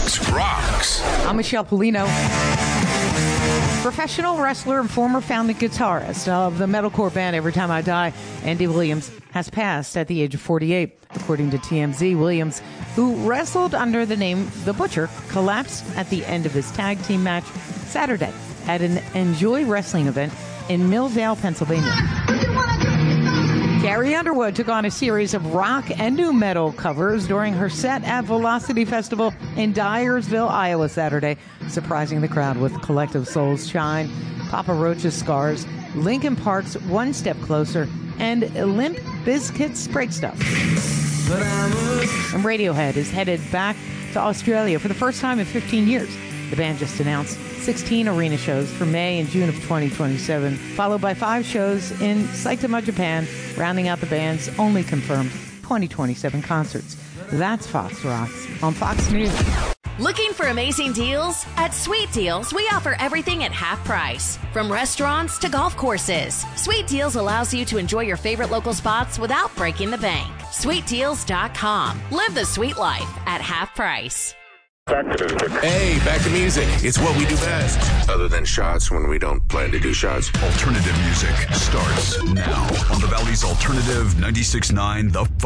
Fox Rocks. I'm Michelle Polino. Professional wrestler and former founding guitarist of the metalcore band Every Time I Die, Andy Williams, has passed at the age of 48. According to TMZ, Williams, who wrestled under the name The Butcher, collapsed at the end of his tag team match Saturday at an Enjoy Wrestling event in Milldale, Pennsylvania. Carrie Underwood took on a series of rock and new metal covers during her set at Velocity Festival in Dyersville, Iowa, Saturday, surprising the crowd with Collective Soul's Shine, Papa Roach's Scars, Linkin Park's One Step Closer, and Limp Bizkit's Break Stuff. And Radiohead is headed back to Australia for the first time in 15 years. The band just announced 16 arena shows for May and June of 2027, followed by 5 shows in Saitama, Japan, rounding out the band's only confirmed 2027 concerts. That's Fox Rocks on Fox News. Looking for amazing deals? At Sweet Deals, we offer everything at half price. From restaurants to golf courses, Sweet Deals allows you to enjoy your favorite local spots without breaking the bank. SweetDeals.com. Live the sweet life at half price. Hey, back to music. It's what we do best. Other than shots when we don't plan to do shots. Alternative music starts now on the Valley's Alternative 96.9 The Fox.